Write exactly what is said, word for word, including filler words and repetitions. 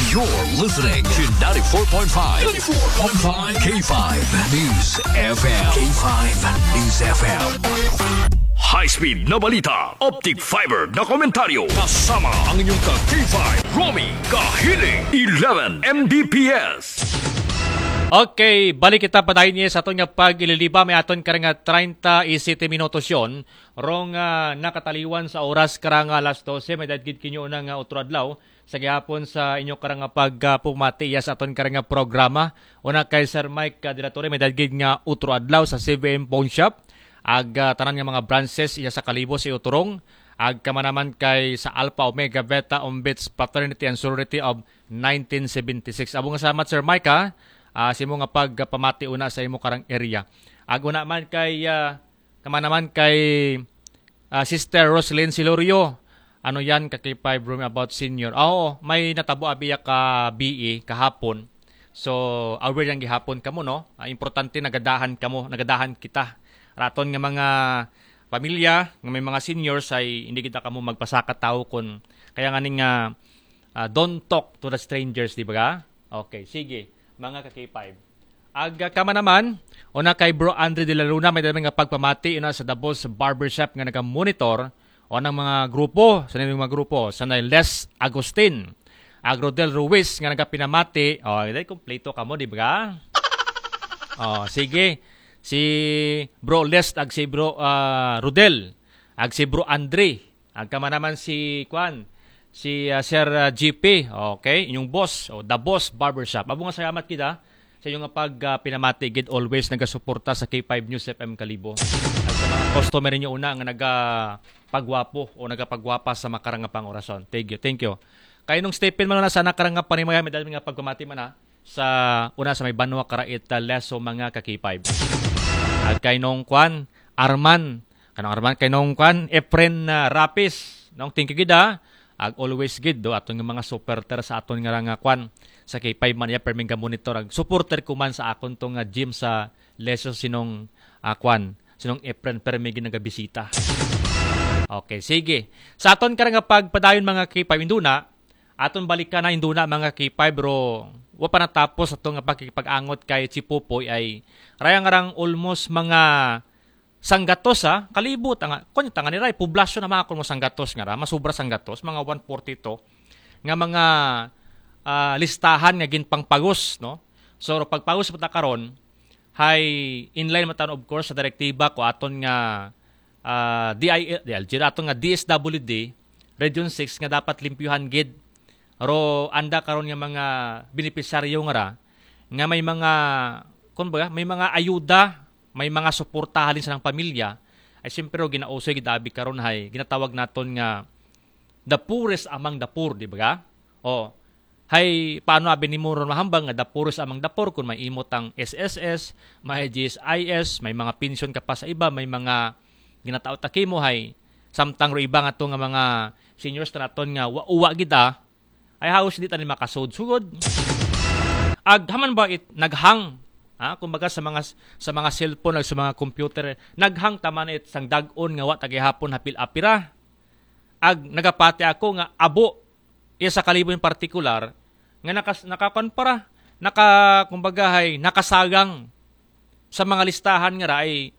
You're listening to ninety-four point five ninety-four point five K five News F M. K five News F M. High-speed na balita, optic fiber na komentaryo, kasama ang inyong ka-K five, Romy Kahiling, eleven M B P S. Okay, balik kita pa tayo niya sa aton nga pag-ililiba. May aton karang thirty minutos yon. Rong uh, nakataliwan sa oras karang alas twelve. May dadgid kinyo ng uh, utro adlaw. Sa gihapon sa inyo karang pagpumati uh, sa aton karang programa. Una kay Sir Mike uh, Dilatore, may dadgid nga utro adlaw sa C V M Pawn Shop. Ag uh, tanan nga mga branches iya sa Kalibo si Uturong. Ag kamanaman kay sa Alpha Omega Beta Umbits Fraternity and Sorority of nineteen seventy-six. Abo nga salamat Sir Mike ha. Uh, si mo nga pagpamati una sa imo karang area. Aguna man kay uh, kama naman kay uh, Sister Roslyn Silorio. Ano yan ka K five room about senior. Ah, oo, may natabo abiya ka B E kahapon. So aware yang gihapon kamo no. Uh, importante nagadahan kamo, nagadahan kita. Raton nga mga pamilya, nga may mga seniors ay hindi kita kamo magpasakat tao kun kaya nga ning uh, uh, don't talk to the strangers, di ba? Okay, sige. Mga ka-K five. Aga kama naman, una kay Bro Andre de la Luna, may daming nga pagpamati una sa Dabos Barbershop nga nag-monitor o ng mga grupo, sa mga grupo, sa Les Agustin, Agrodel Ruiz nga nagapinamati, o, oh, ito kompleto ka mo, di ba? O, oh, sige, si Bro Les, ag si Bro uh, Rodel, ag si Bro Andre, ag kama naman si Kwan, si uh, Sir uh, G P, okay, inyong boss, o oh, The Boss Barbershop. Abo nga salamat kita sa inyong pag uh, pinamati, gid always nagasuporta sa K five News F M Kalibo. At sa mga customer niyo una nga nagapagwapo o nagapagwapa sa makarang nga pang-orason. Thank you, thank you. Kaya nung stepin man na sa nakarang nga panimaya, may dahil nga pagpamati man na sa una sa may Banwa Karait uh, Leso mga ka K five. At kay nung Kwan, Arman, kanong Arman, kay nung Kwan, Efren uh, Rapis, nung thank you gid ha. Ag always gid do aton nga mga supporter sa aton nga nga kwan sa K five man ya perming ga monitor ag supporter ko man sa akon tong nga gym sa Leso sinong uh, kwan sinong Efren perming ginagabisita. Okay, sige. Sa aton karang nga pagpadayon mga K five induna, aton balikan na induna mga K five bro. Wa pa natapos aton nga pagkipagangot kay Chipopoy ay rayang-rang almost mga Sanggatos ha, kalibot ang kun tanga ni ray poblasyon na mga kun mo Sanggatos nga ra, masubra Sanggatos mga one forty-two nga mga uh, listahan nga ginpangpagos no. So pagpagos pata karon hay inline matan of course sa direktiba ko aton nga uh, D I L G aton nga D S W D Region six nga dapat limpyuhan gid ro anda karon nga mga benepisyaryo nga ra nga may mga kun ba may mga ayuda, may mga suportahalin sa ng pamilya, ay siyempre ginausoy gidabi karon hay ginatawag naton nga the poorest among the poor, di ba? O hay paano abi nimo ron mahambang nga the poorest among the poor kun may imot ang S S S, may G S I S, may mga pensyon ka pa sa iba, may mga ginataot ta kimo hay samtang ro iba nga to nga mga seniors naton nga uwa gid ah, ay haus di ta ni makasud-sugod. Ag haman ba it naghang ha, kumbaga sa mga sa mga cellphone ag sa mga computer naghang taman it sang dag-on nga wa tagihapon hapil apira. Ag nagapati ako nga abo iya sa Kalibo in particular nga nakas nakakonpara naka kumbaga hay nakasagang sa mga listahan nga ra ay